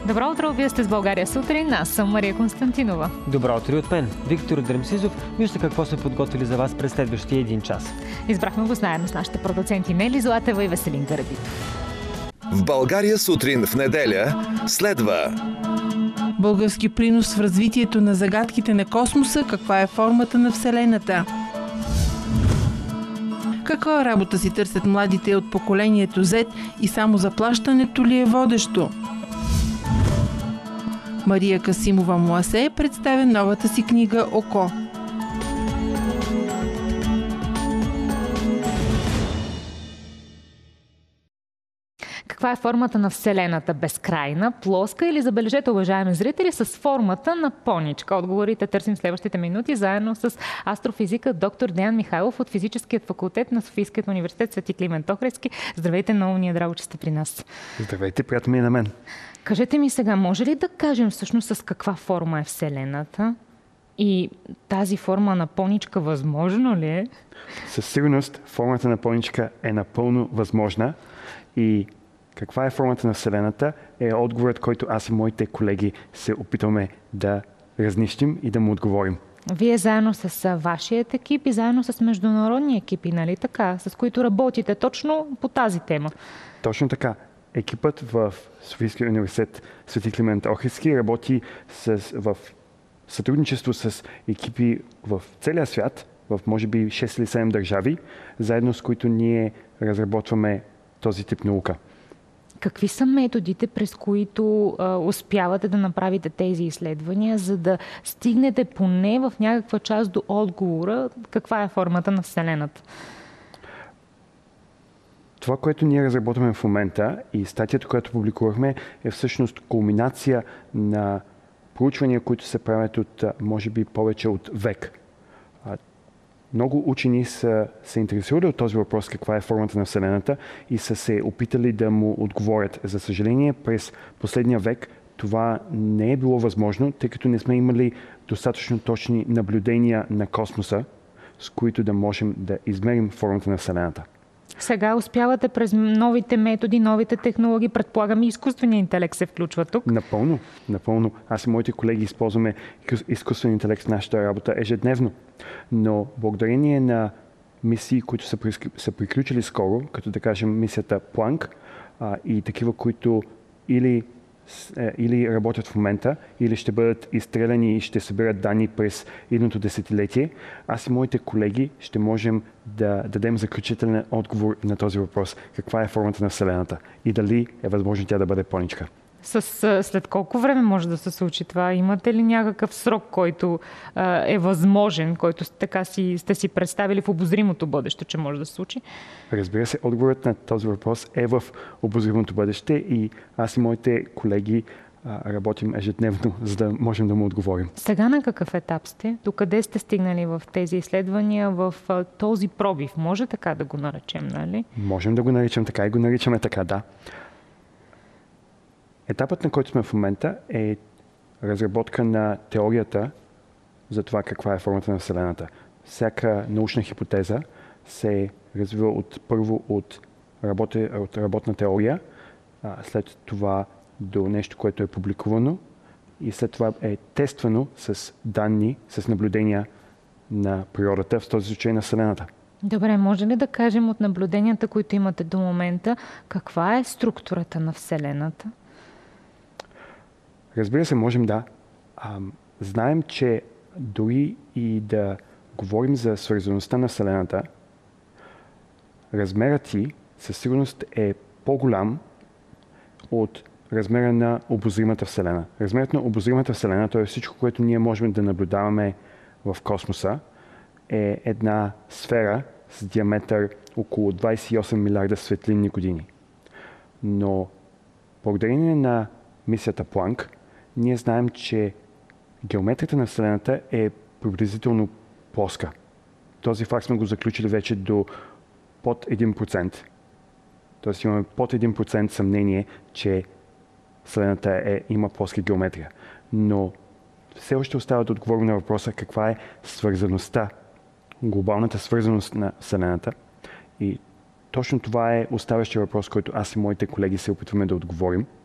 Добро утро, вие сте с България сутрин, аз съм Мария Константинова. Добро утро от мен, Виктор Дремсизов. Вижте какво сме подготвили за вас през следващия един час. Избрахме го заедно с нашите продуценти Нели Златева и Веселин Карабитов. В България сутрин в неделя следва български принос в развитието на загадките на космоса, каква е формата на Вселената. Каква работа си търсят младите от поколението Z и само заплащането ли е водещо? Мария Касимова Муасе представя новата си книга «Око». Каква е формата на Вселената? Безкрайна, плоска или, забележете, уважаеми зрители, с формата на поничка? Отговорите търсим в следващите минути заедно с астрофизика доктор Деян Михайлов от Физическият факултет на Софийският университет Свети Климент Охридски. Здравейте, много ни е драго, че сте при нас. Здравейте, приятно ми е на мен. Кажете ми сега, може ли да кажем всъщност с каква форма е Вселената? И тази форма на поничка възможно ли е? Със сигурност формата на поничка е напълно възможна. И каква е формата на Вселената е отговорът, който аз и моите колеги се опитваме да разнищим и да му отговорим. Вие заедно с вашият екип и заедно с международни екипи, нали така, с които работите точно по тази тема? Точно така. Екипът в Софийския университет Свети Климент Охридски работи в сътрудничество с екипи в целия свят, в може би 6 или 7 държави, заедно с които ние разработваме този тип наука. Какви са методите, през които успявате да направите тези изследвания, за да стигнете поне в някаква част до отговора каква е формата на Вселената? Това, което ние разработваме в момента и статията, която публикувахме, е всъщност кулминация на проучвания, които се правят от, може би, повече от век. Много учени са се интересували от този въпрос, каква е формата на Вселената, и са се опитали да му отговорят. За съжаление, през последния век това не е било възможно, тъй като не сме имали достатъчно точни наблюдения на космоса, с които да можем да измерим формата на Вселената. Сега успявате през новите методи, новите технологии, предполагам и изкуственият интелект се включва тук? Напълно. Аз и моите колеги използваме изкуствен интелект в нашата работа ежедневно. Но благодарение на мисии, които са приключили скоро, като да кажем мисията Планк, и такива, които или работят в момента, или ще бъдат изстреляни и ще събират данни през едното десетилетие, аз и моите колеги ще можем да дадем заключителен отговор на този въпрос. Каква е формата на Вселената и дали е възможно тя да бъде поничка. След колко време може да се случи това? Имате ли някакъв срок, който е възможен, който така сте си представили в обозримото бъдеще, че може да се случи? Разбира се, отговорът на този въпрос е в обозримото бъдеще и аз и моите колеги работим ежедневно, за да можем да му отговорим. Сега на какъв етап сте? Докъде сте стигнали в тези изследвания, в този пробив? Може така да го наречем, нали? Можем да го наричам така и го наричаме така, да. Етапът, на който сме в момента, е разработка на теорията за това каква е формата на Вселената. Всяка научна хипотеза се развива първо от работна теория, след това до нещо, което е публикувано и след това е тествано с данни, с наблюдения на природата, в този случай на Вселената. Добре, може ли да кажем от наблюденията, които имате до момента, каква е структурата на Вселената? Разбира се, можем да. Знаем, че дори и да говорим за свързаността на Вселената, размерът ѝ със сигурност е по-голям от размера на обозримата Вселена. Размерът на обозримата Вселена, т.е. всичко, което ние можем да наблюдаваме в космоса, е една сфера с диаметър около 28 милиарда светлинни години. Но благодарение на мисията Планк, ние знаем, че геометрията на Вселената е приблизително плоска. Този факт сме го заключили вече до под 1%. Тоест имаме под 1% съмнение, че Вселената има плоска геометрия. Но все още остава да отговорим на въпроса каква е свързаността, глобалната свързаност на Вселената. И точно това е оставащия въпрос, който аз и моите колеги се опитваме да отговорим.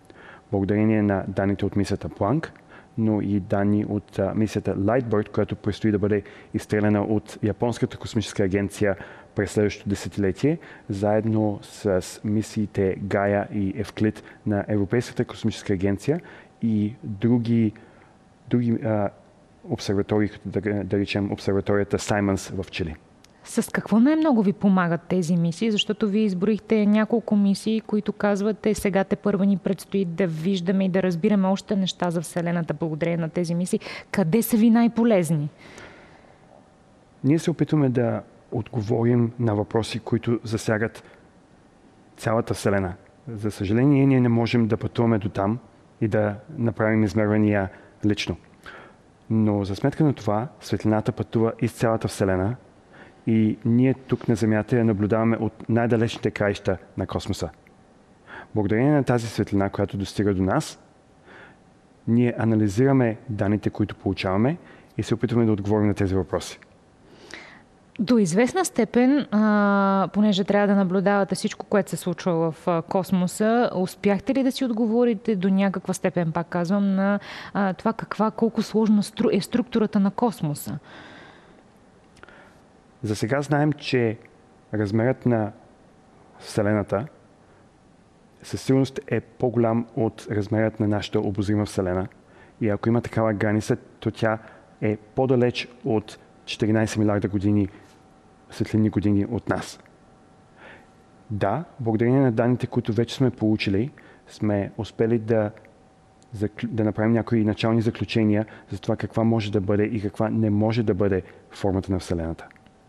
благодарение на данните от мисията Planck, но и данни от мисията Lightbird, която предстои да бъде изстреляна от Японската космическа агенция през следващото десетилетие, заедно с мисиите Gaia и Евклид на Европейската космическа агенция и други обсерватории, като да речем обсерваторията Саймънс в Чили. С какво най-много ви помагат тези мисии? Защото вие изброихте няколко мисии, които казвате, сега тепърва ни предстои да виждаме и да разбираме още неща за Вселената благодарение на тези мисии. Къде са ви най-полезни? Ние се опитваме да отговорим на въпроси, които засягат цялата Вселена. За съжаление, ние не можем да пътуваме до там и да направим измервания лично. Но за сметка на това, светлината пътува из цялата Вселена и ние тук на Земята я наблюдаваме от най-далечните краища на космоса. Благодарение на тази светлина, която достига до нас, ние анализираме данните, които получаваме и се опитваме да отговорим на тези въпроси. До известна степен, понеже трябва да наблюдавате всичко, което се случва в космоса, успяхте ли да си отговорите до някаква степен, пак казвам, на това колко сложна е структурата на космоса? За сега знаем, че размерът на Вселената със сигурност е по-голям от размерът на нашата обозрима Вселена. И ако има такава граница, то тя е по-далеч от 14 милиарда светлинни години от нас. Да, благодарение на данните, които вече сме получили, сме успели да направим някои начални заключения за това каква може да бъде и каква не може да бъде формата на Вселената.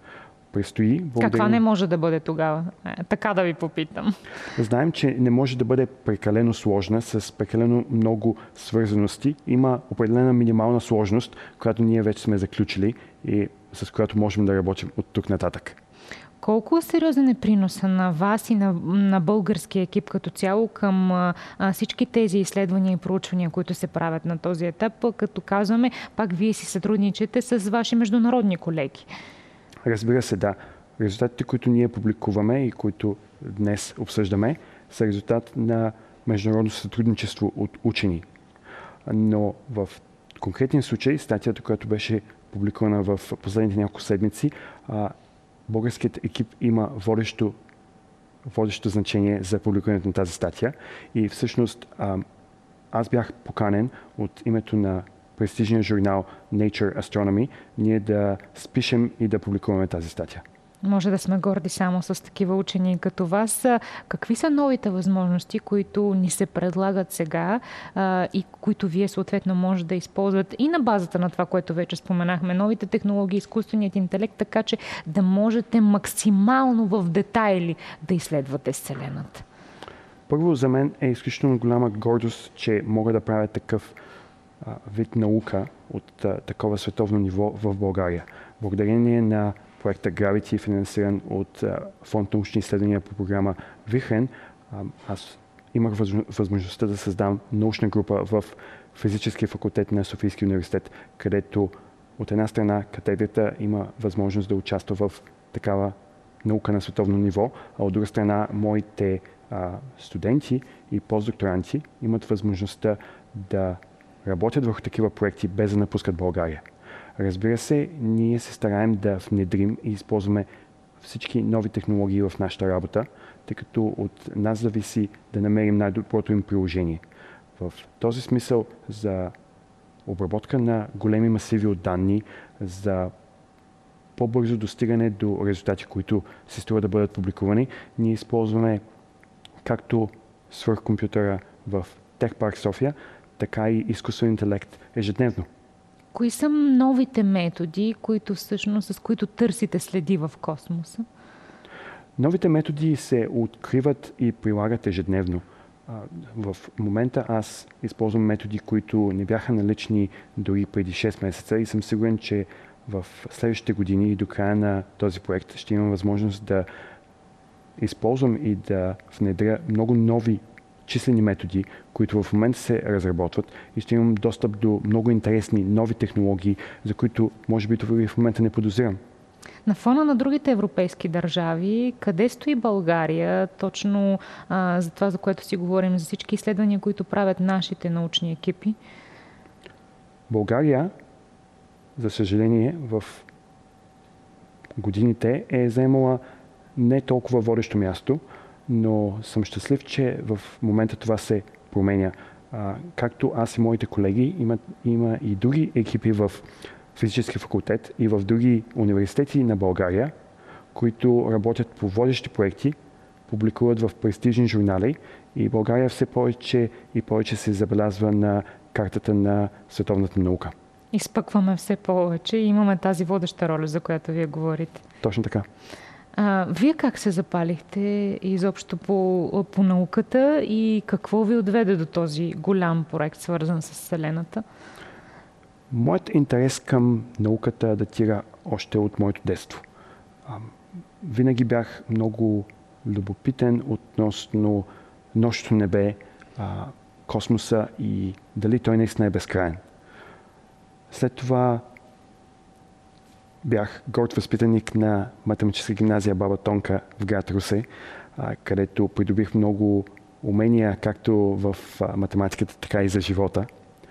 Каква не може да бъде тогава? Така да ви попитам. Знаем, че не може да бъде прекалено сложна, с прекалено много свързаности. Има определена минимална сложност, която ние вече сме заключили и с която можем да работим от тук нататък. Колко сериозен е приноса на вас и на българския екип като цяло към всички тези изследвания и проучвания, които се правят на този етап, като казваме, пак вие си сътрудничите с ваши международни колеги? Разбира се, да. Резултатите, които ние публикуваме и които днес обсъждаме, са резултат на международно сътрудничество от учени. Но в конкретния случай, статията, която беше публикувана в последните няколко седмици, българският екип има водещо значение за публикуването на тази статия. И всъщност аз бях поканен от името на престижния журнал Nature Astronomy, ние да спишем и да публикуваме тази статия. Може да сме горди само с такива учени като вас. Какви са новите възможности, които ни се предлагат сега и които вие съответно може да използват и на базата на това, което вече споменахме, новите технологии, изкуственият интелект, така че да можете максимално в детайли да изследвате Вселената? Първо, за мен е изключително голяма гордост, че мога да правя такъв вид наука от такова световно ниво в България. Благодарение на проекта Gravity, финансиран от Фонд научни изследвания по програма Вихрен, аз имах възможността да създам научна група в физическия факултет на Софийския университет, където от една страна катедрата има възможност да участва в такава наука на световно ниво, а от друга страна моите студенти и постдокторанти имат възможността да работят върху такива проекти без да напускат България. Разбира се, ние се стараем да внедрим и използваме всички нови технологии в нашата работа, тъй като от нас зависи да намерим най-доброто им приложение. В този смисъл за обработка на големи масиви от данни, за по-бързо достигане до резултати, които се струва да бъдат публикувани, ние използваме както свръхкомпютъра в Техпарк София, така и изкуствен интелект ежедневно. Кои са новите методи, с които търсите следи в космоса? Новите методи се откриват и прилагат ежедневно. В момента аз използвам методи, които не бяха налични дори преди 6 месеца и съм сигурен, че в следващите години и до края на този проект ще имам възможност да използвам и да внедря много нови числени методи, които в момента се разработват и ще имам достъп до много интересни нови технологии, за които може би това в момента не подозирам. На фона на другите европейски държави, къде стои България точно за това, за което си говорим, за всички изследвания, които правят нашите научни екипи? България, за съжаление, в годините е заемала не толкова водещо място, но съм щастлив, че в момента това се променя. Както аз и моите колеги, има и други екипи в физически факултет и в други университети на България, които работят по водещи проекти, публикуват в престижни журнали и България все повече и повече се забелязва на картата на световната наука. Изпъкваме все повече и имаме тази водеща роля, за която вие говорите. Точно така. Вие как се запалихте изобщо по науката и какво ви отведе до този голям проект, свързан с Вселената? Моят интерес към науката датира още от моето детство. Винаги бях много любопитен относно нощното небе, космоса и дали той наистина е безкрайен. След това бях горд възпитаник на математическа гимназия Баба Тонка в град Русе, където придобих много умения както в математиката, така и за живота.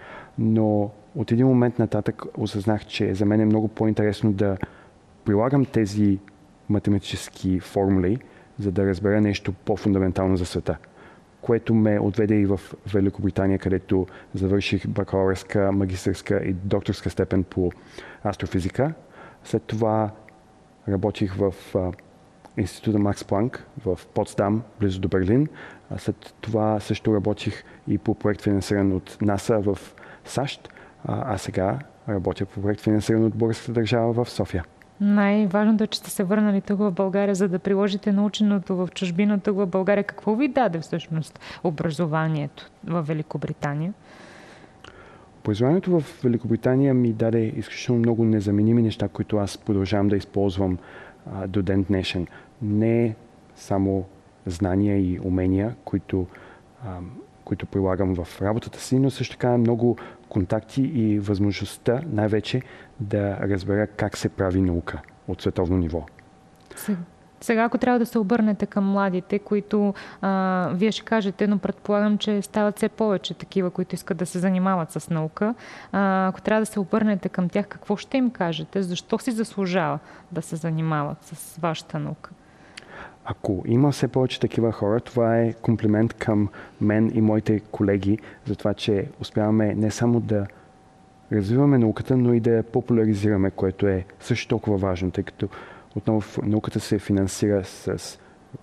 Но от един момент нататък осъзнах, че за мен е много по-интересно да прилагам тези математически формули, за да разбера нещо по-фундаментално за света, което ме отведе и в Великобритания, където завърших бакалавърска, магистърска и докторска степен по астрофизика. След това работих в Института Макс Планк в Потсдам, близо до Берлин. След това също работих и по проект финансиран от НАСА в САЩ, а сега работя по проект финансиран от българската държава в София. Най-важното е, че сте се върнали тук в България, за да приложите наученото в чужбина тук в България. Какво ви даде всъщност образованието в Великобритания? Образованието в Великобритания ми даде изключително много незаменими неща, които аз продължавам да използвам до ден днешен. Не само знания и умения, които прилагам в работата си, но също така много контакти и възможността най-вече да разбера как се прави наука от световно ниво. Сега, ако трябва да се обърнете към младите, които вие ще кажете, но предполагам, че стават все повече такива, които искат да се занимават с наука. Ако трябва да се обърнете към тях, какво ще им кажете? Защо си заслужава да се занимават с вашата наука? Ако има все повече такива хора, това е комплимент към мен и моите колеги за това, че успяваме не само да развиваме науката, но и да я популяризираме, което е също толкова важно, тъй като отново науката се финансира с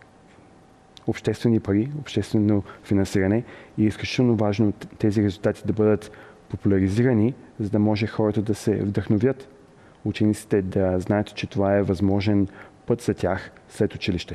обществени пари, обществено финансиране и е изключително важно тези резултати да бъдат популяризирани, за да може хората да се вдъхновят, учениците да знаят, че това е възможен път за тях след училище.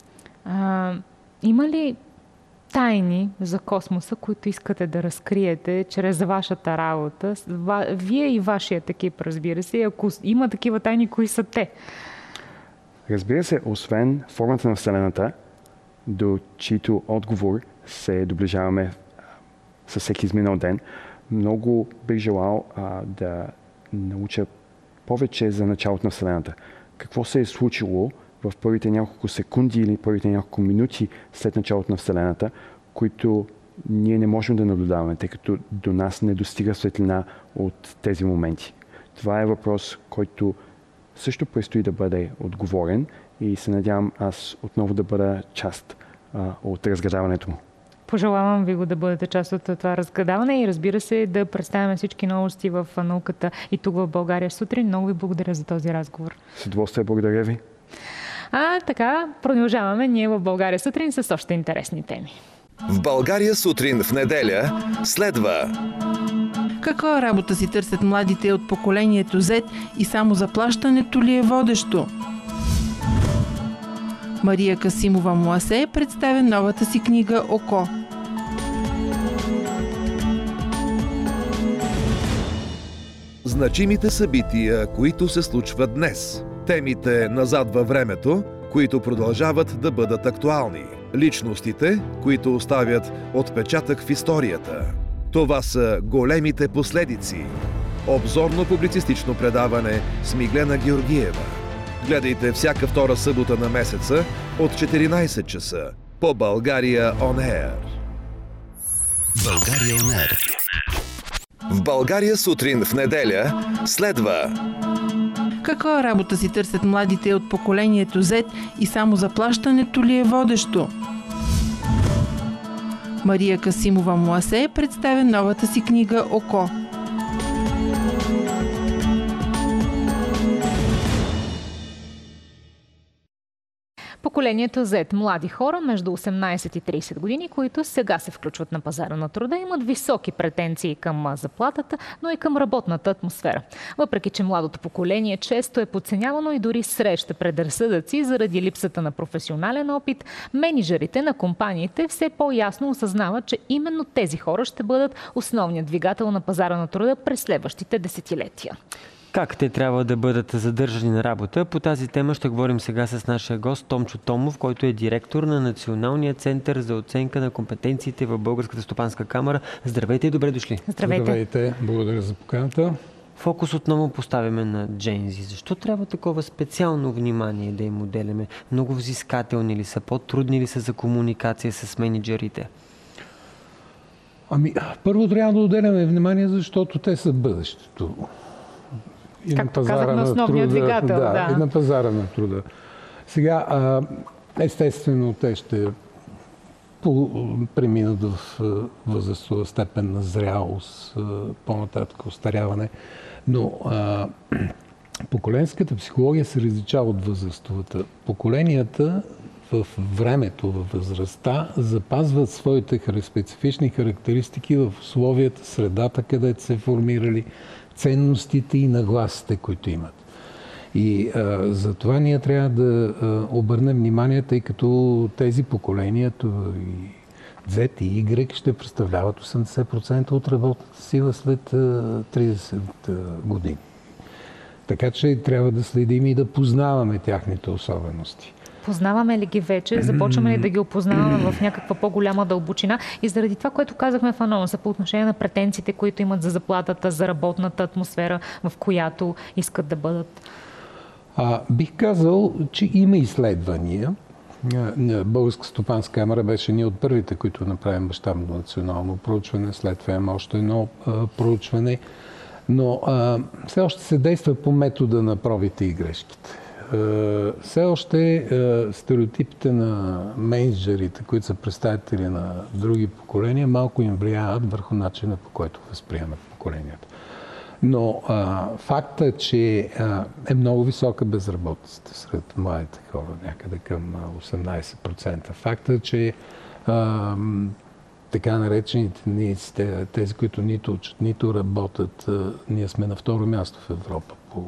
Има ли тайни за космоса, които искате да разкриете чрез вашата работа? Вие и вашият екип, разбира се. Ако има такива тайни, кои са те? Разбира се, освен формата на Вселената, до чието отговор се доближаваме със всеки изминал ден, много бих желал да науча повече за началото на Вселената. Какво се е случило в първите няколко секунди или първите няколко минути след началото на Вселената, които ние не можем да наблюдаваме, тъй като до нас не достига светлина от тези моменти. Това е въпрос, който също предстои да бъде отговорен и се надявам аз отново да бъда част от разгадаването му. Пожелавам ви го да бъдете част от това разгадаване и разбира се да представяме всички новости в науката и тук в България сутрин. Много ви благодаря за този разговор. С удоволствие, благодаря ви. Така, продължаваме ние в България сутрин с още интересни теми. В България сутрин в неделя следва... Каква работа си търсят младите от поколението Z и само заплащането ли е водещо? Мария Касимова Муасе представя новата си книга «Око». Значимите събития, които се случват днес. Темите назад във времето, които продължават да бъдат актуални. Личностите, които оставят отпечатък в историята. Това са големите последици. Обзорно-публицистично предаване с Миглена Георгиева. Гледайте всяка втора събота на месеца от 14 часа по България On Air. България On Air. В България сутрин в неделя следва Каква работа си търсят младите от поколението Z и само заплащането ли е водещо? Мария Касимова Муасе представя новата си книга «Око». Поколението Z, млади хора между 18 и 30 години, които сега се включват на пазара на труда, имат високи претенции към заплатата, но и към работната атмосфера. Въпреки че младото поколение често е подценявано и дори среща предразсъдъци заради липсата на професионален опит, мениджърите на компаниите все по-ясно осъзнават, че именно тези хора ще бъдат основният двигател на пазара на труда през следващите десетилетия. Как те трябва да бъдат задържани на работа? По тази тема ще говорим сега с нашия гост Томчо Томов, който е директор на Националния център за оценка на компетенциите в Българската стопанска камара. Здравейте и добре дошли! Здравейте! Благодаря за поканата. Фокус отново поставяме на джензи. Защо трябва такова специално внимание да им отделяме? Много взискателни ли са? По-трудни ли са за комуникация с мениджърите? Първо трябва да отделяме внимание, защото те са бъдещето. И както казахме, основният двигател. Да, и на пазара на труда. Сега, естествено, те ще преминат в възрастова степен на зрялост, по-нататък остаряване. Но поколенската психология се различава от възрастовата. Поколенията в времето, във възрастта, запазват своите специфични характеристики в условията, средата, където се формирали, ценностите и нагласите, които имат. И затова ние трябва да обърнем внимание, тъй като тези поколения, и Z и Y, ще представляват 80% от работната сила след 30 години. Така че трябва да следим и да познаваме тяхните особености. Познаваме ли ги вече? Започваме ли да ги опознаваме в някаква по-голяма дълбочина? И заради това, което казахме в анонса по отношение на претенциите, които имат за заплатата, за работната атмосфера, в която искат да бъдат? Бих казал, че има изследвания. Българска стопанска камара беше ние от първите, които направим мащабно национално проучване. След това има още едно проучване. Но все още се действа по метода на пробите и грешките. Все още стереотипите на мениджърите, които са представители на други поколения, малко им влияят върху начина, по който възприемат поколенията. Но факта, че е много висока безработицата сред младите хора, някъде към 18%. Факта, че така наречените ниците, тези, които нито учат, нито работят, ние сме на второ място в Европа по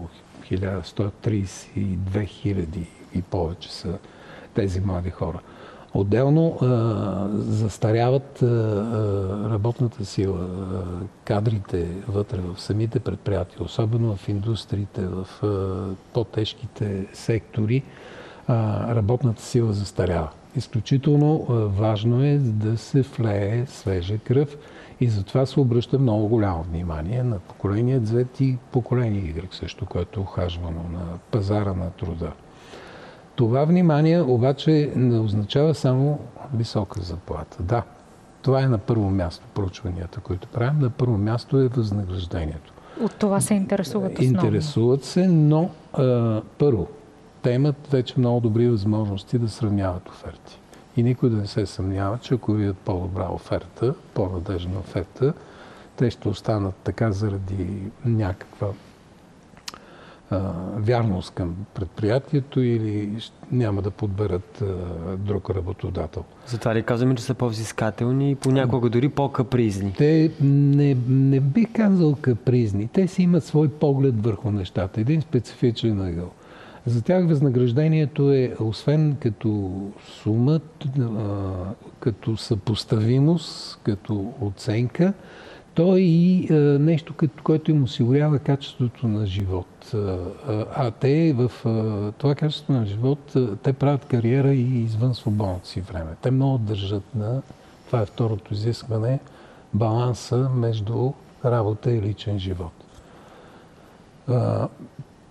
1132 хиляди и повече са тези млади хора. Отделно застаряват работната сила, кадрите вътре в самите предприятия, особено в индустриите, в по-тежките сектори, работната сила застарява. Изключително важно е да се влее свежа кръв и затова се обръща много голямо внимание на поколение Z и поколение Y също, което е ухажвано на пазара на труда. Това внимание обаче не означава само висока заплата. Да, това е на първо място проучванията, които правим. На първо място е възнаграждението. От това се интересуват основно. Интересуват се, но първо, те имат вече много добри възможности да сравняват оферти. И никой да не се съмнява, че ако видят по-добра оферта, по-надежна оферта, те ще останат така заради някаква вярност към предприятието или няма да подберат друг работодател. Затова ли казваме, че са по-взискателни и понякога дори по-капризни? Те не бих казал капризни. Те си имат свой поглед върху нещата. Един специфичен ъгъл. За тях възнаграждението е, освен като сума, като съпоставимост, като оценка, то е и нещо, което им осигурява качеството на живот. А те в това качество на живот, те правят кариера и извън свободното си време. Те много държат на, това е второто изискване, баланса между работа и личен живот.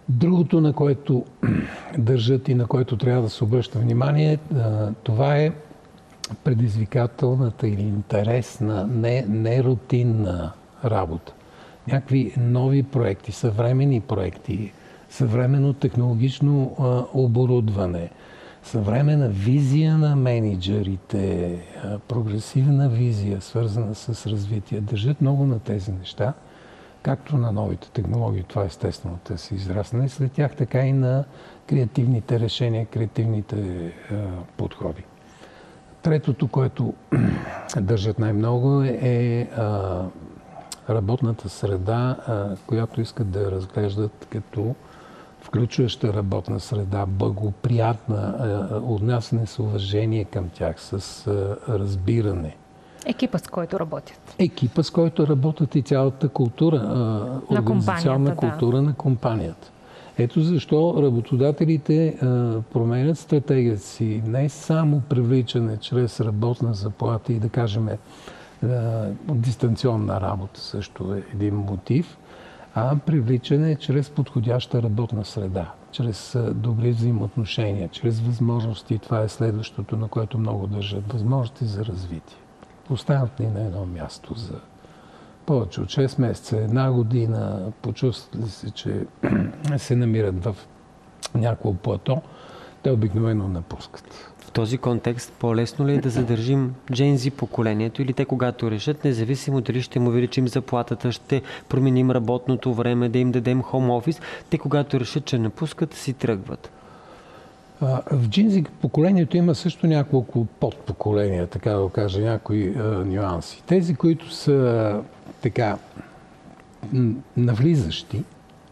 Другото, на което държат и на което трябва да се обръща внимание, това е предизвикателната или интересна, не рутинна работа. Някакви нови проекти, съвременни проекти, съвременно технологично оборудване, съвременна визия на мениджърите, прогресивна визия, свързана с развитие. Държат много на тези неща, както на новите технологии, това естествено те са израснали след тях, така и на креативните решения, креативните подходи. Третото, което държат най-много е работната среда, която искат да разглеждат като включваща работна среда, благоприятна, отнасяне с уважение към тях, с разбиране. Екипа, с който работят. Екипа, с който работят и цялата култура, организационна култура на компанията. Ето защо работодателите променят стратегията си не само привличане чрез работна заплата и да кажем дистанционна работа също е един мотив, а привличане чрез подходяща работна среда, чрез добри взаимоотношения, чрез възможности. Това е следващото, на което много държат. Възможности за развитие. Остават ни на едно място за повече от 6 месеца, 1 година, почувстват ли се, че се намират в някакво плато, те обикновено напускат. В този контекст по-лесно ли е да задържим Gen Z поколението или те когато решат, независимо дали ще му увеличим заплатата, ще променим работното време, да им дадем хоум офис, те когато решат, че напускат, си тръгват? В Gen Z поколението има също няколко подпоколения, така да кажа, някои нюанси. Тези, които са така навлизащи,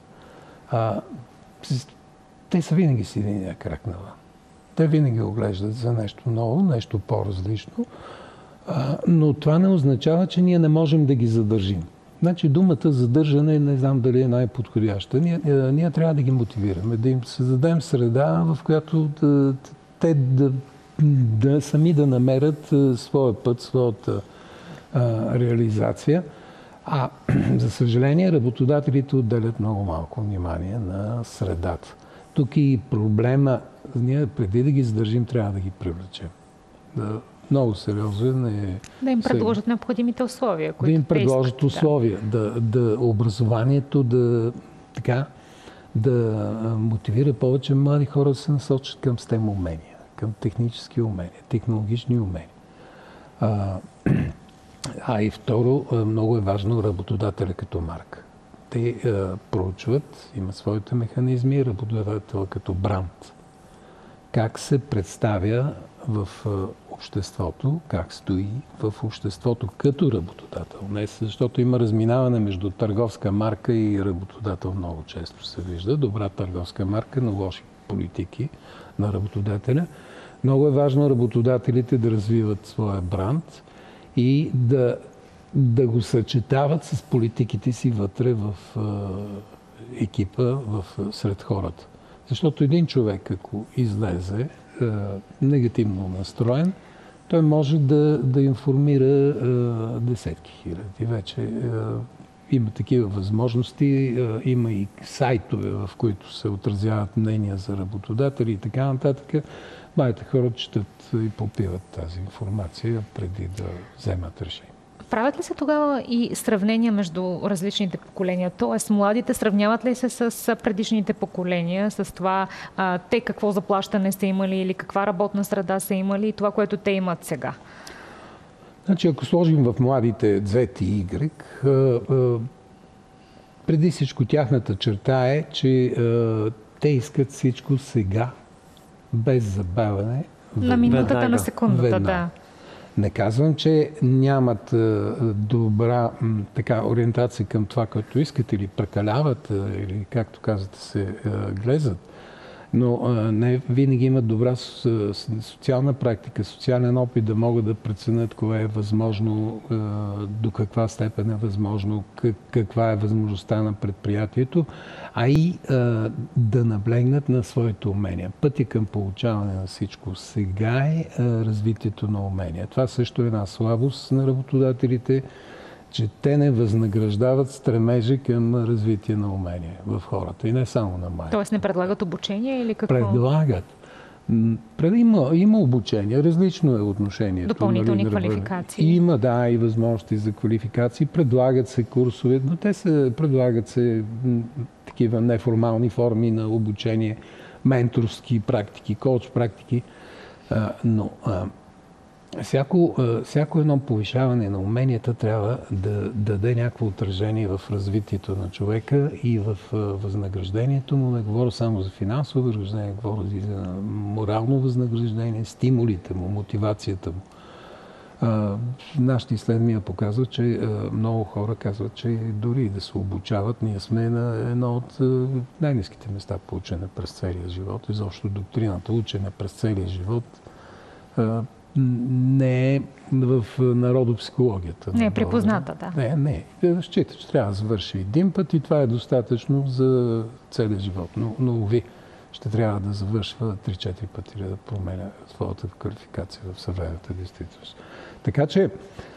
те са винаги с единия крак навън. Те винаги оглеждат за нещо ново, нещо по-различно, но това не означава, че ние не можем да ги задържим. Значи думата задържане не знам дали е най-подходяща. Ние трябва да ги мотивираме, да им създадем среда, в която те сами да намерят своя път, своята реализация. За съжаление, работодателите отделят много малко внимание на средата. Тук и проблема, ние преди да ги задържим, трябва да ги привлечем. Много сериозен е... Да им предложат необходимите условия. Да им предложат условия. Да образованието да мотивира повече млади хора да се насочат към STEM умения, към технически умения, технологични умения. И второ, много е важно работодателя като марка. Те проучват, имат своите механизми, работодателя като бранд. Как се представя в обществото, как стои в обществото като работодател. Не, защото има разминаване между търговска марка и работодател, много често се вижда. Добра търговска марка, но лоши политики на работодателя. Много е важно работодателите да развиват своя бранд и да го съчетават с политиките си вътре в екипа, сред хората. Защото един човек, ако излезе негативно настроен, той може да информира десетки хиляди. Вече има такива възможности, има и сайтове, в които се отразяват мнения за работодатели и така нататък. Младите хора четат и попиват тази информация преди да вземат решение. Правят ли се тогава и сравнения между различните поколения? Тоест, младите сравняват ли се с предишните поколения, с това те какво заплащане са имали или каква работна среда са имали и това, което те имат сега? Значи, ако сложим в младите Z и Y, преди всичко тяхната черта е, че те искат всичко сега, без забавяне. На минутата, на секундата, веднага. да. Не казвам, че нямат добра ориентация към това, което искат или прекаляват, или както казвате се глезат, но не винаги имат добра социална практика, социален опит да могат да преценят кое е възможно, до каква степен е възможно, каква е възможността на предприятието, а и да наблегнат на своите умения. Пътя към получаване на всичко сега е развитието на умения. Това също е една слабост на работодателите. че те не възнаграждават стремежи към развитие на умения в хората и не само на майка. Тоест не предлагат обучение или какво? Предлагат. Има обучение, различно е отношението. Допълнителни квалификации. Има, да, и възможности за квалификации. Предлагат се курсове, но предлагат се такива неформални форми на обучение, менторски практики, коуч практики, но всяко едно повишаване на уменията трябва да даде някакво отражение в развитието на човека и в възнаграждението му. Не говоря само за финансово възнаграждение, говоря и за морално възнаграждение, стимулите му, мотивацията му. Нашите изследвания показват, че много хора казват, че дори да се обучават, ние сме на едно от най-ниските места по учене през целия живот. Изобщо доктрината учене през целия живот не е в народопсихологията. Не е припозната, да. Не. Счита, че трябва да завърши един път и това е достатъчно за целия живот. Но уви, ще трябва да завършва 3-4 пъти да променя своята квалификация в съвременната действителност. Така че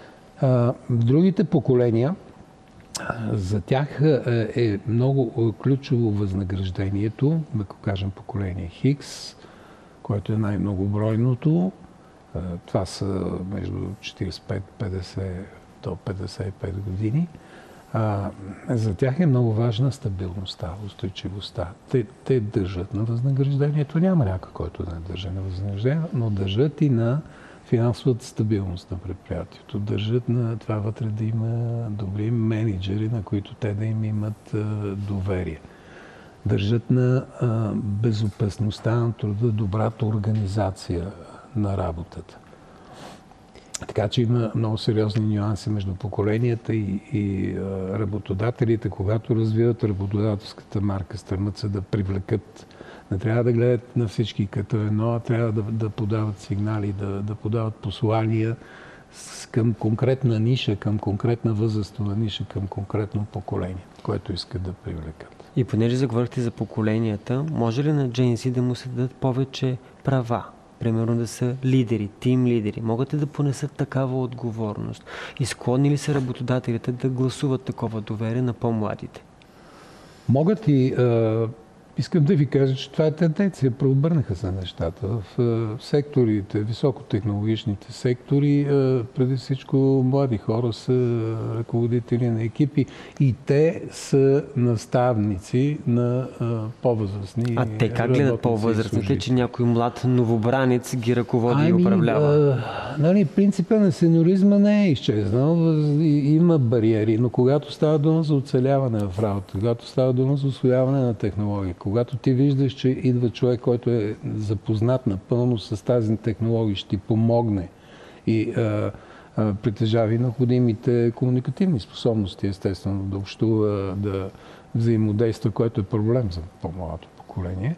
другите поколения, за тях е много ключово възнаграждението, да кажем поколение Хикс, което е най-многобройното. Това са между 45-50 до 55 години. За тях е много важна стабилността, устойчивостта. Те държат на възнаграждението. Няма някой, който да не държа на възнаграждение, но държат и на финансовата стабилност на предприятието. Държат на това вътре да има добри менеджери, на които те да им имат доверие. Държат на безопасността на труда, добрата организация на работата. Така че има много сериозни нюанси между поколенията и работодателите, когато развиват работодателската марка, стремат се да привлекат. Не трябва да гледат на всички като едно, а трябва да подават сигнали, да подават послания към конкретна ниша, към конкретна възрастова ниша, към конкретно поколение, което искат да привлекат. И понеже заговорихте за поколенията, може ли на Gen Z да му се дадат повече права? Примерно да са лидери, тим лидери. Могат ли да понесат такава отговорност? И склонни ли са работодателите да гласуват такова доверие на по-младите? Могат и искам да ви кажа, че това е тенденция. Преобърнаха се нещата. В секторите, високотехнологичните сектори, преди всичко млади хора са ръководители на екипи и те са наставници на по-възрастни. А те как гледат по-възрастните, че някой млад новобранец ги ръководи и управлява? Принципа на сеньоризма не е изчезнал. Има бариери, но когато става дума за оцеляване в работа, когато става дума за усвояване на технологии, когато ти виждаш, че идва човек, който е запознат напълно с тази технология, ще ти помогне и притежава и необходимите комуникативни способности, естествено, да общува, да взаимодейства, което е проблем за по-младото поколение.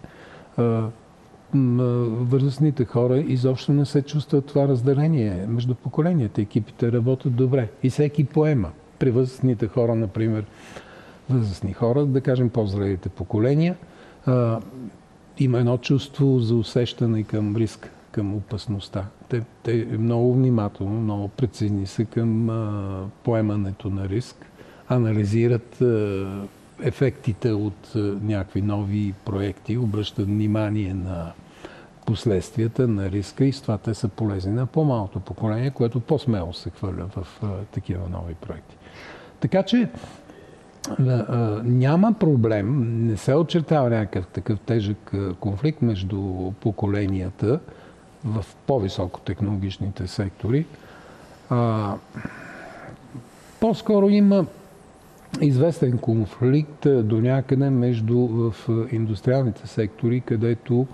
Възрастните хора изобщо не се чувстват това разделение между поколенията. Екипите работят добре и всеки поема. При възрастните хора, например, възрастни хора, да кажем по-зрелите поколения, има едно чувство за усещане към риск, към опасността. Те много внимателно, много прецизни са към поемането на риск, анализират ефектите от някакви нови проекти, обръщат внимание на последствията, на риска и с това те са полезни на по-малото поколение, което по-смело се хвърля в такива нови проекти. Така че няма проблем, не се очертава някакъв такъв тежък конфликт между поколенията в по-високотехнологичните сектори. По-скоро има известен конфликт до някъде в индустриалните сектори, където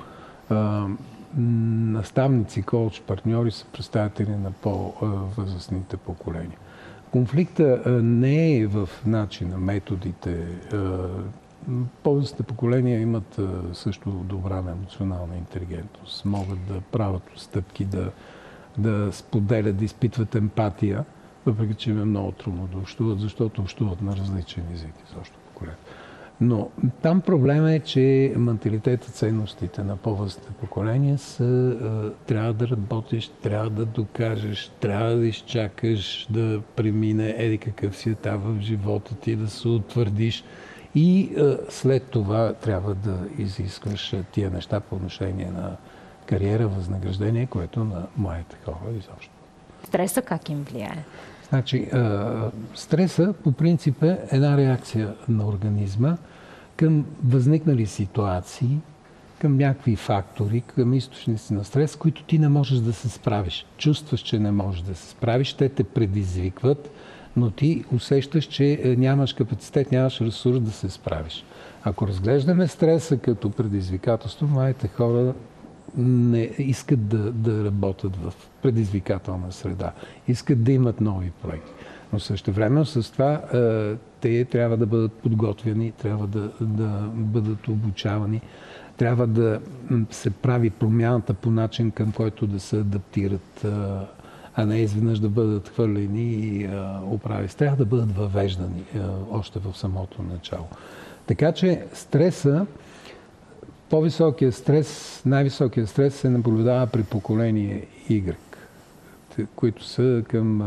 наставници, коуч, партньори са представители на по-възрастните поколения. Конфликта не е в начина, методите. По-възрастните поколения имат също добра емоционална интелигентност. Могат да правят стъпки, да споделят, да изпитват емпатия, въпреки че им е много трудно да общуват, защото общуват на различен език изобщо поколение. Но там проблема е, че менталитетът, ценностите на по-възрастните поколения са трябва да работиш, трябва да докажеш, трябва да изчакаш да премине еди какъв си етап в живота ти, да се утвърдиш и след това трябва да изискваш тия неща по отношение на кариера, възнаграждение, което на младите хора изобщо. Стреса как им влияе? Значи, стреса по принцип е една реакция на организма към възникнали ситуации, към някакви фактори, към източници на стрес, които ти не можеш да се справиш. Чувстваш, че не можеш да се справиш, те те предизвикват, но ти усещаш, че нямаш капацитет, нямаш ресурс да се справиш. Ако разглеждаме стреса като предизвикателство, младите хора не искат да работят в предизвикателна среда, искат да имат нови проекти. Но същевременно с това те трябва да бъдат подготвени, трябва да бъдат обучавани, трябва да се прави промяната по начин, към който да се адаптират, а не изведнъж да бъдат хвърлени и оправи. Трябва да бъдат въвеждани още в самото начало. Така че стреса, по-високия стрес, най-високия стрес се наблюдава при поколение Y, които са към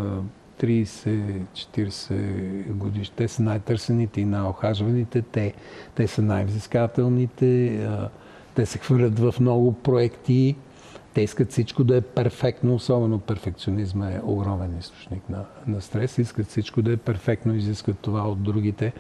30-40 годишни. Те са най-търсените и най-охажваните, те са най-взискателните, те се хвърлят в много проекти, те искат всичко да е перфектно, особено перфекционизма е огромен източник на стрес, искат всичко да е перфектно, изискат това от другите.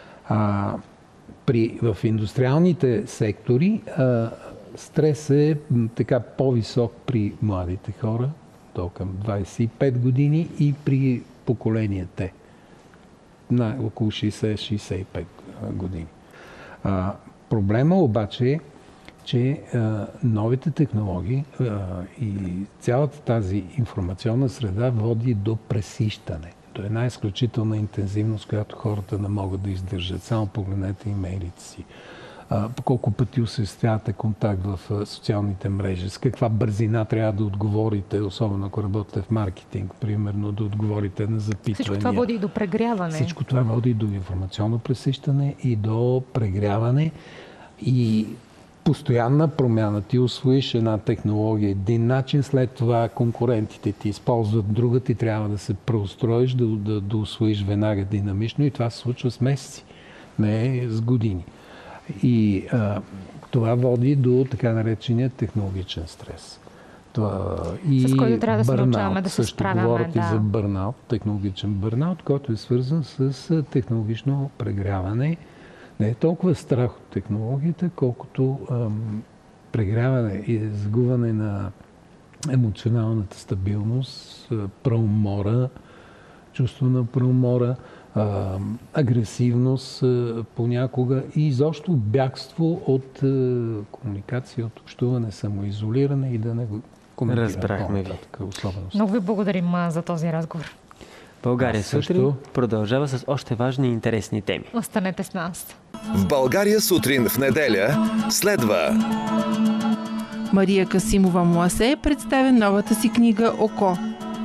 В индустриалните сектори стрес е така по-висок при младите хора, до към 25 години и при поколенията на около 60-65 години. Проблема обаче е, че новите технологии и цялата тази информационна среда води до пресищане. До една изключителна интензивност, която хората не могат да издържат. Само погледнете имейлите си. Колко пъти осъществявате контакт в социалните мрежи, с каква бързина трябва да отговорите, особено ако работите в маркетинг, примерно, да отговорите на запитвания. Всичко това води и до прегряване. Всичко това води до информационно пресищане и до прегряване и постоянна промяна. Ти усвоиш една технология, един начин, след това конкурентите ти използват друга, ти трябва да се преустроиш, да усвоиш веднага динамично и това се случва с месеци, не с години. И това води до така наречения технологичен стрес. И с който трябва да се научаваме да се справяме. Също говорят и за бърнаут, технологичен бърнаут, който е свързан с технологично прегряване. Не е толкова страх от технологията, колкото прегряване и загубване на емоционалната стабилност, преумора, чувство на преумора, агресивност понякога и изобщо бягство от комуникация, от общуване, самоизолиране и да не го коментира. Разбрахме ви. Много ви благодарим за този разговор. България сутрин продължава с още важни и интересни теми. Останете с нас. В България сутрин в неделя следва Мария Касимова-Муасе представя новата си книга «Око».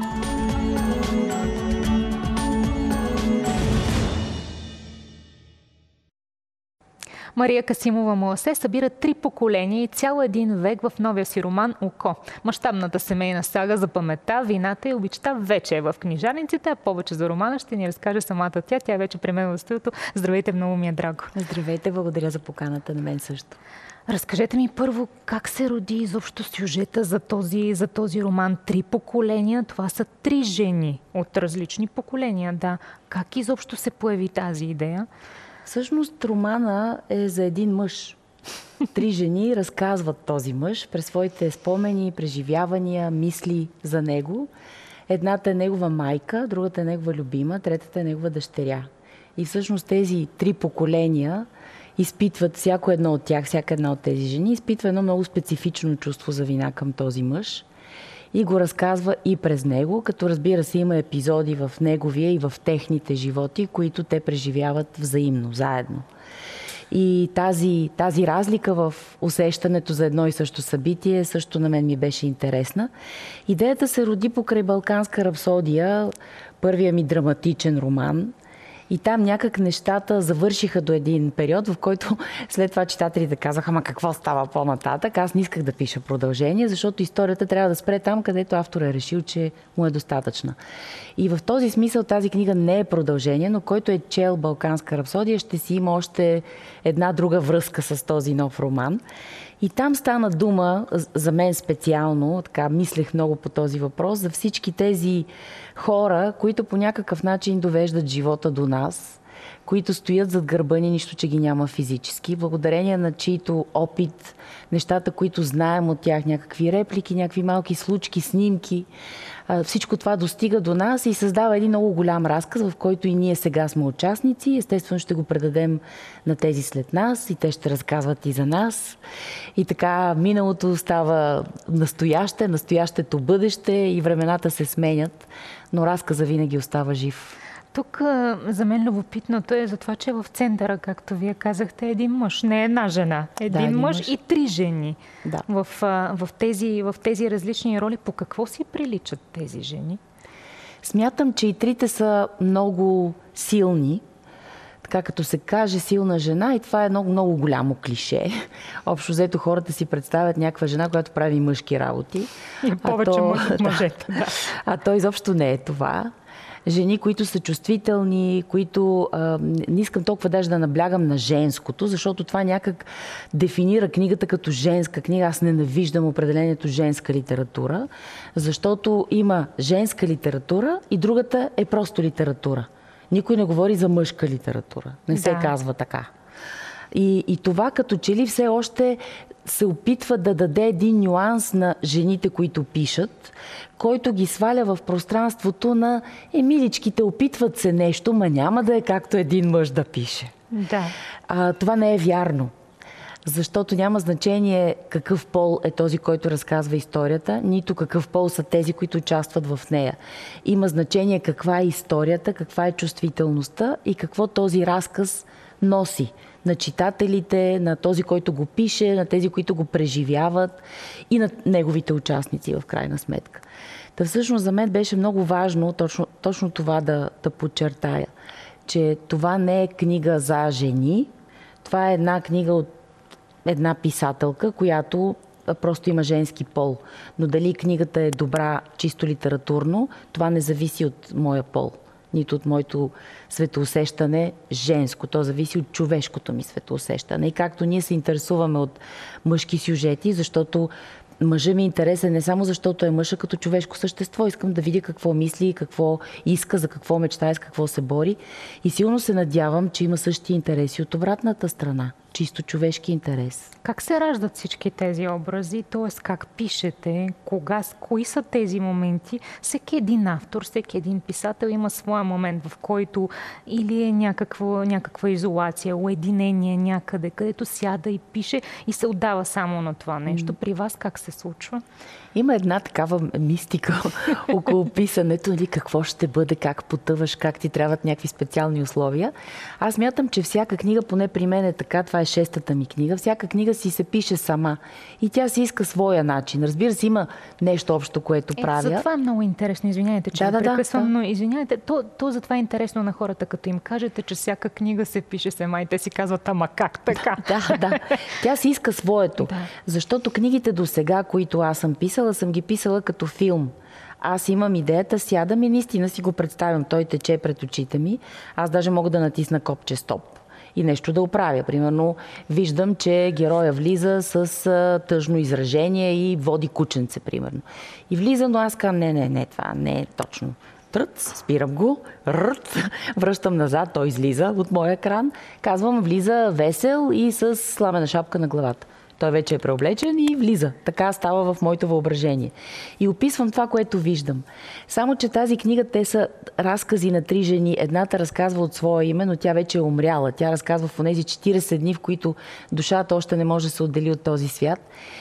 Мария Касимова-Муасе събира 3 поколения и цял един век в новия си роман «Око». Мащабната семейна сага за паметта, вината и обичта вече е в книжарниците, а повече за романа ще ни разкаже самата тя. Тя е вече при мен в студиото. Здравейте, много ми е драго. Здравейте, благодаря за поканата, на мен също. Разкажете ми първо как се роди изобщо сюжета за този роман. 3 поколения, това са 3 жени от различни поколения. Да. Как изобщо се появи тази идея? Всъщност романа е за един мъж. 3 жени разказват този мъж през своите спомени, преживявания, мисли за него. Едната е негова майка, другата е негова любима, третата е негова дъщеря. И всъщност тези 3 поколения изпитват, всяка една от тези жени изпитва едно много специфично чувство за вина към този мъж и го разказва и през него, като разбира се има епизоди в неговия и в техните животи, които те преживяват взаимно, заедно. И тази разлика в усещането за едно и също събитие също на мен ми беше интересна. Идеята се роди покрай Балканска рапсодия, първия ми драматичен роман. И там някак нещата завършиха до един период, в който след това читателите казаха, ама какво става по-нататък? Аз не исках да пиша продължение, защото историята трябва да спре там, където автор е решил, че му е достатъчна. И в този смисъл тази книга не е продължение, но който е чел Балканска рапсодия, ще си има още една друга връзка с този нов роман. И там стана дума, за мен специално, така мислех много по този въпрос, за всички тези хора, които по някакъв начин довеждат живота до нас, които стоят зад гърба ни, нищо, че ги няма физически, благодарение на чието опит, нещата, които знаем от тях, някакви реплики, някакви малки случки, снимки, всичко това достига до нас и създава един много голям разказ, в който и ние сега сме участници. Естествено ще го предадем на тези след нас и те ще разказват и за нас. И така миналото става настояще, настоящето бъдеще и времената се сменят, но разказа винаги остава жив. Тук за мен любопитното е за това, че в центъра, както вие казахте, един мъж, не една жена. Един мъж и 3 жени. Да. В тези различни роли. По какво си приличат тези жени? Смятам, че и трите са много силни. Така като се каже силна жена, и това е много голямо клише. Общо взето хората си представят някаква жена, която прави мъжки работи. И повече мъж от мъжете. Да. А то изобщо не е това. Жени, които са чувствителни, които... не искам толкова даже да наблягам на женското, защото това някак дефинира книгата като женска книга. Аз ненавиждам определението женска литература, защото има женска литература и другата е просто литература. Никой не говори за мъжка литература. Не се казва така. И това като че ли все още се опитва да даде един нюанс на жените, които пишат, който ги сваля в пространството на миличките, опитват се нещо, ма няма да е както един мъж да пише. Да. Това не е вярно. Защото няма значение какъв пол е този, който разказва историята, нито какъв пол са тези, които участват в нея. Има значение каква е историята, каква е чувствителността и какво този разказ носи на читателите, на този, който го пише, на тези, които го преживяват и на неговите участници в крайна сметка. Та всъщност за мен беше много важно точно това да подчертая, че това не е книга за жени, това е една книга от една писателка, която просто има женски пол. Но дали книгата е добра чисто литературно, това не зависи от моя пол, нито от моето светоусещане женско. То зависи от човешкото ми светоусещане. И както ние се интересуваме от мъжки сюжети, защото мъжът ми е интересен не само защото е мъж, а като човешко същество. Искам да видя какво мисли, какво иска, за какво мечтае, с какво се бори. И силно се надявам, че има същи интереси от обратната страна. Чисто човешки интерес. Как се раждат всички тези образи? Т.е. как пишете? Кои са тези моменти? Всеки един автор, всеки един писател има своя момент, в който или е някаква изолация, уединение някъде, където сяда и пише и се отдава само на това нещо. При вас как се случва? Има една такава мистика около писането, нали, какво ще бъде, как потъваш, как ти трябват някакви специални условия. Аз мятам, че всяка книга, поне при мен е така, това е 6-та ми книга, всяка книга си се пише сама и тя си иска своя начин. Разбира се, има нещо общо, което правя. Затова е много интересно, извинявайте, че прекъсвам, но извинявайте, то затова е интересно на хората, като им кажете, че всяка книга се пише сама и те си казват, ама как така? Да. Тя си иска своето. Да. Защото книгите до сега, които аз съм писала, съм ги писала като филм. Аз имам идеята, сядам и наистина си го представям. Той тече пред очите ми. Аз даже мога да натисна копче стоп и нещо да оправя. Примерно, виждам, че героя влиза с тъжно изражение и води кученце, примерно. И влиза, но аз казвам, не, това не е точно. Спирам го, връщам назад, той излиза от моя екран. Казвам, влиза весел и с сламена шапка на главата. Той вече е преоблечен и влиза. Така става в моето въображение. И описвам това, което виждам. Само, че тази книга, те са разкази на 3 жени. Едната разказва от своя име, но тя вече е умряла. Тя разказва в тези 40 дни, в които душата още не може да се отдели от този свят.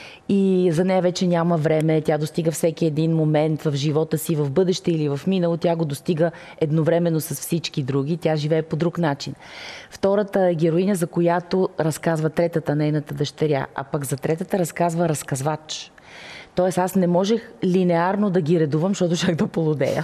И за нея вече няма време. Тя достига всеки един момент в живота си, в бъдеще или в минало. Тя го достига едновременно с всички други. Тя живее по друг начин. Втората е героиня, за която разказва третата, нейната дъщеря. А пък за третата разказва разказвач. Тоест аз не можех линеарно да ги редувам, защото щях да полудея.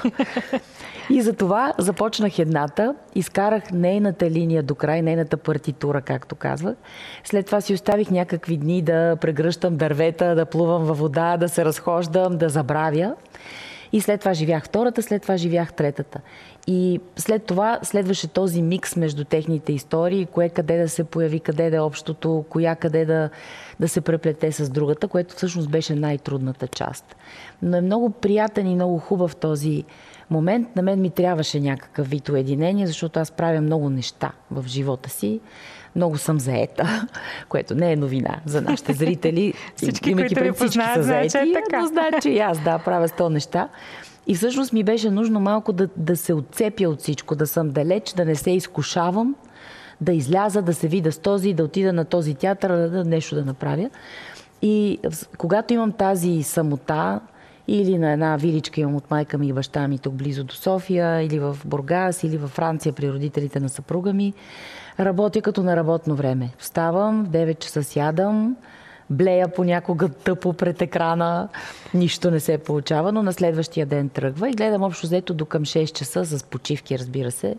И затова започнах едната, изкарах нейната линия до край, нейната партитура, както казвах. След това си оставих някакви дни да прегръщам дървета, да плувам във вода, да се разхождам, да забравя. И след това живях втората, след това живях третата. И след това следваше този микс между техните истории, кое къде да се появи, къде да е общото, коя къде да се преплете с другата, което всъщност беше най-трудната част. Но е много приятен и много хубав този момент. На мен ми трябваше някакъв вид уединение, защото аз правя много неща в живота си. Много съм заета, което не е новина за нашите зрители. Всички, които ви познават, знаят, че е така. Но знаят, че и аз правя 100 неща. И всъщност ми беше нужно малко да се отцепя от всичко, да съм далеч, да не се изкушавам, да изляза, да се видя с този, да отида на този театър, нещо да направя. И когато имам тази самота, или на една виличка имам от майка ми и баща ми тук близо до София, или в Бургас, или във Франция при родителите на съпруга ми, работя като на работно време. Вставам, в 9 часа сядам, блея понякога тъпо пред екрана, нищо не се получава, но на следващия ден тръгва и гледам общо взето до към 6 часа, с почивки, разбира се,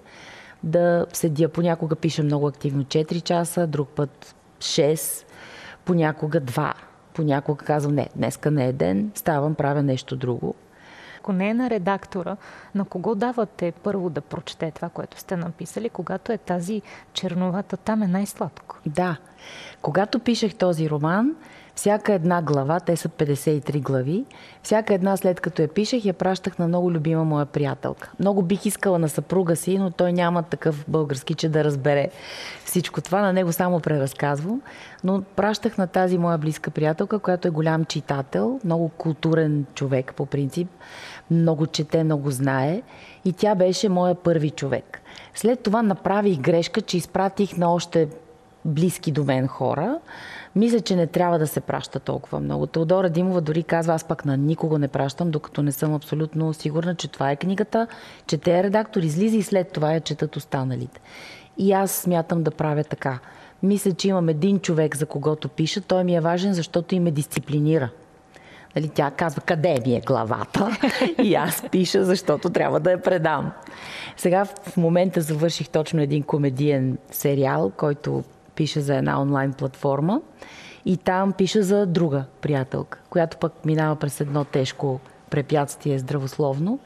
да седя. Понякога пиша много активно 4 часа, друг път 6, понякога 2. Понякога казвам, не, днеска не е ден, ставам, правя нещо друго. Ако не е на редактора, на кого давате първо да прочете това, което сте написали, когато е тази черновата, там е най-сладко? Да. Когато пишех този роман, всяка една глава, те са 53 глави, всяка една след като я пишех, я пращах на много любима моя приятелка. Много бих искала на съпруга си, но той няма такъв български, че да разбере всичко това. На него само преразказвам. Но пращах на тази моя близка приятелка, която е голям читател, много културен човек по принцип, много чете, много знае. И тя беше моя първи човек. След това направих грешка, че изпратих на още близки до мен хора. Мисля, че не трябва да се праща толкова много. Теодора Димова дори казва, аз пък на никого не пращам, докато не съм абсолютно сигурна, че това е книгата, че те е редактор, излиза и след това я четат останалите. И аз смятам да правя така. Мисля, че имам един човек, за когото пиша. Той ми е важен, защото и ме дисциплинира. Нали, тя казва, къде ми е главата? И аз пиша, защото трябва да я предам. Сега в момента завърших точно един комедиен сериал, който пише за една онлайн платформа. И там пиша за друга приятелка, която пък минава през едно тежко препятствие здравословно.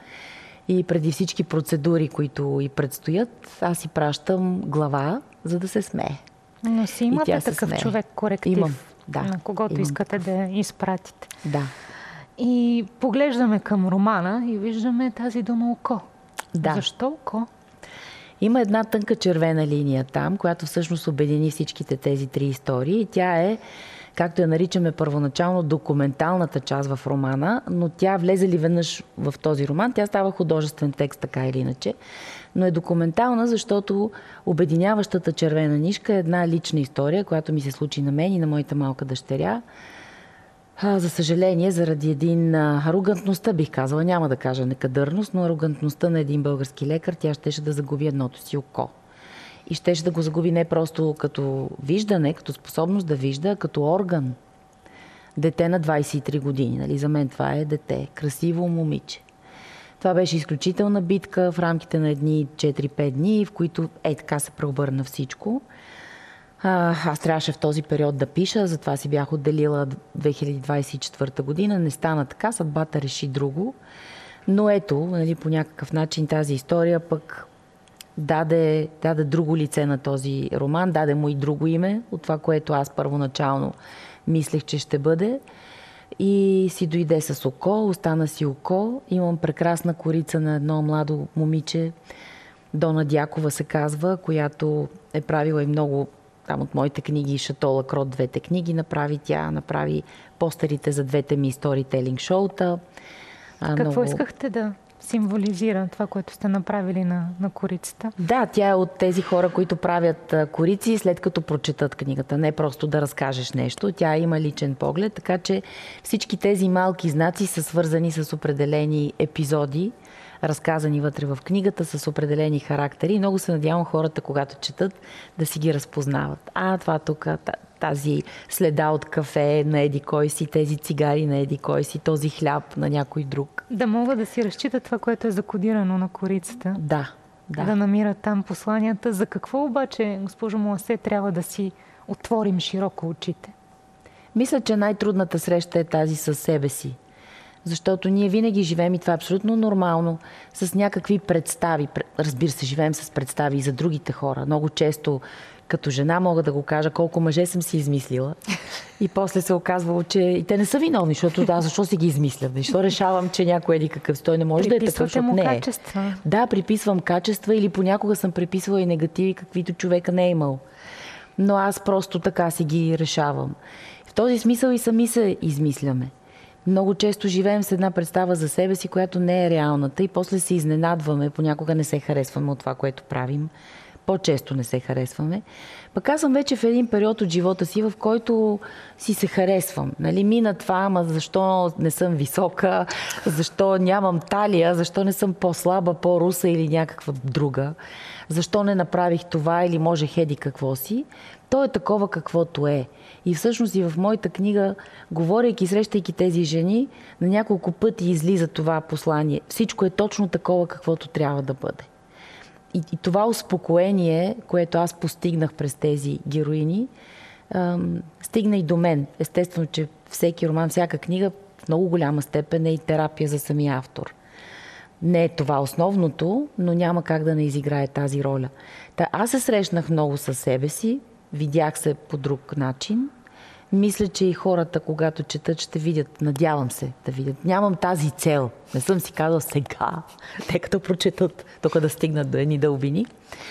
И преди всички процедури, които и предстоят, аз си пращам глава, за да се смее. Но си имате такъв човек коректив, имам, да, на когото искате да изпратите. Да. И поглеждаме към романа и виждаме тази дума око. Да. Защо око? Има една тънка червена линия там, която всъщност обедини всичките тези три истории. И тя е, както я наричаме първоначално, документалната част в романа, но тя влезе ли веднъж в този роман, тя става художествен текст, така или иначе. Но е документална, защото обединяващата червена нишка е една лична история, която ми се случи на мен и на моята малка дъщеря. За съжаление, заради арогантността, бих казала, няма да кажа некадърност, но арогантността на един български лекар, тя щеше да загуби едното си око. И щеше да го загуби не просто като виждане, като способност да вижда, а като орган. Дете на 23 години. Нали? За мен това е дете. Красиво момиче. Това беше изключителна битка в рамките на едни 4-5 дни, в които така се преобърна всичко. Аз трябваше в този период да пиша, затова си бях отделила 2024 година. Не стана така, съдбата реши друго. Но ето, нали, по някакъв начин тази история пък даде друго лице на този роман, даде му и друго име от това, което аз първоначално мислех, че ще бъде. И си дойде с око, остана си око. Имам прекрасна корица на едно младо момиче, Дона Дякова се казва, която е правила и много там от моите книги, Шато Крот, двете книги направи постерите за двете ми сторителинг шоута. Какво искахте да символизира това, което сте направили на корицата? Да, тя е от тези хора, които правят корици след като прочетат книгата. Не просто да разкажеш нещо. Тя има личен поглед, така че всички тези малки знаци са свързани с определени епизоди, разказани вътре в книгата, с определени характери. И много се надявам хората, когато четат, да си ги разпознават. Това тук, тази следа от кафе на еди кой си, тези цигари на еди кой си, този хляб на някой друг. Да могат да си разчитат това, което е закодирано на корицата. Да. Да намират там посланията. За какво обаче, госпожо Моасе, трябва да си отворим широко очите? Мисля, че най-трудната среща е тази със себе си. Защото ние винаги живеем, и това е абсолютно нормално, с някакви представи. Разбира се, живеем с представи и за другите хора. Много често, като жена, мога да го кажа колко мъже съм си измислила. И после се оказвало, че и те не са виновни, защото защо си ги измисля? Защо решавам, че някой еди какъв той не може да е такъв, защото не е. Качества. Да, приписвам качества или понякога съм приписвала и негативи, каквито човека не е имал. Но аз просто така си ги решавам. В този смисъл и сами се измисляме. Много често живеем с една представа за себе си, която не е реалната, и после се изненадваме, понякога не се харесваме от това, което правим. По-често не се харесваме. Пък аз съм вече в един период от живота си, в който си се харесвам. Нали, мина това, ама защо не съм висока, защо нямам талия, защо не съм по-слаба, по-руса или някаква друга, защо не направих това или може хеди какво си. То е такова каквото е. И всъщност и в моята книга, говорейки, срещайки тези жени, на няколко пъти излиза това послание. Всичко е точно такова каквото трябва да бъде. И това успокоение, което аз постигнах през тези героини, стигна и до мен. Естествено, че всеки роман, всяка книга в много голяма степен е и терапия за самия автор. Не е това основното, но няма как да не изиграе тази роля. Аз се срещнах много със себе си, видях се по друг начин. Мисля, че и хората, когато четат, ще видят, надявам се да видят. Нямам тази цел. Не съм си казал сега, те като прочетат, тук да стигнат до едни дълбини.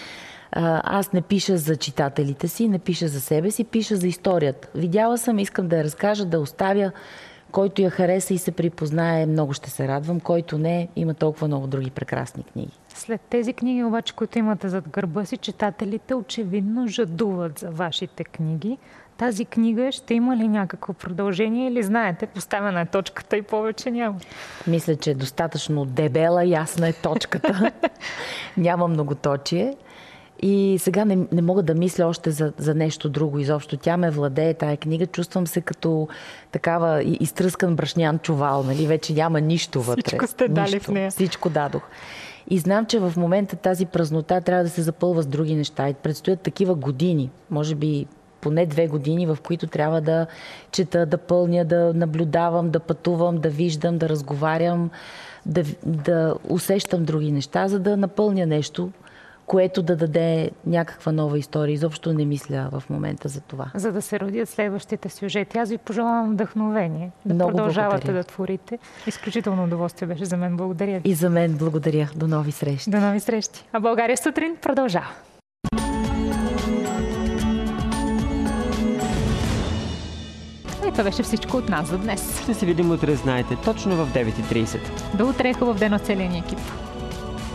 Аз не пиша за читателите си, не пиша за себе си, пиша за историята. Видяла съм, искам да я разкажа, да оставя. Който я хареса и се припознае, много ще се радвам. Който не, има толкова много други прекрасни книги. След тези книги, обаче, които имате зад гърба си, читателите очевидно жадуват за вашите книги. Тази книга ще има ли някакво продължение или знаете, поставена е точката и повече няма? Мисля, че е достатъчно дебела, ясна е точката. Няма многоточие. И сега не мога да мисля още за нещо друго изобщо. Тя ме владее, тая книга. Чувствам се като такава изтръскан брашнян чувал. Нали? Вече няма нищо вътре. Всичко сте дали в нея. Всичко дадох. И знам, че в момента тази празнота трябва да се запълва с други неща. И предстоят такива години, може би поне 2 години, в които трябва да чета, да пълня, да наблюдавам, да пътувам, да виждам, да разговарям, да усещам други неща, за да напълня нещо, което да даде някаква нова история. Изобщо не мисля в момента за това. За да се родят следващите сюжети. Аз ви пожелавам вдъхновение. Да много продължавате благодаря. Да творите. Изключително удоволствие беше за мен. Благодаря ви. И за мен благодаря. До нови срещи. До нови срещи. А България сутрин продължава. И това беше всичко от нас за днес. Ще се видим утре, знаете, точно в 9:30. До утре, хубав ден от целия ни екип.